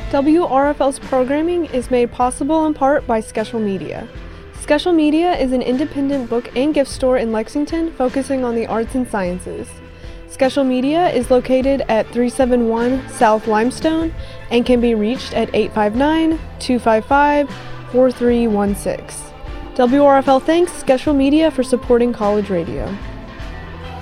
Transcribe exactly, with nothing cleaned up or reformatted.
W R F L's programming is made possible in part by Skeshel Media. Skeshel Media is an independent book and gift store in Lexington focusing on the arts and sciences. Skeshel Media is located at three seven one South Limestone and can be reached at eight five nine, two five five, four three one six. W R F L thanks Skeshel Media for supporting college radio.